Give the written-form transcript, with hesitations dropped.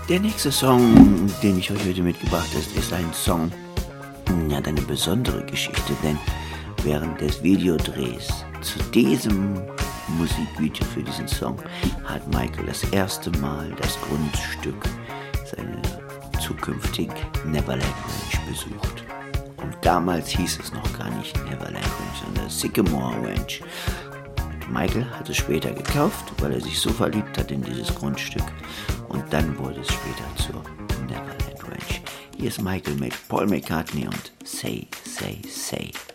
Der nächste Song, den ich euch heute mitgebracht habe, ist ein Song, hat eine besondere Geschichte, denn während des Videodrehs zu diesem Musikvideo für diesen Song hat Michael das erste Mal das Grundstück seiner zukünftigen Neverland Ranch besucht. Und damals hieß es noch gar nicht Neverland Ranch, sondern Sycamore Ranch. Michael hat es später gekauft, weil er sich so verliebt hat in dieses Grundstück. Und dann wurde es später zur Neverland Ranch. Hier ist Michael mit Paul McCartney und Say, Say, Say.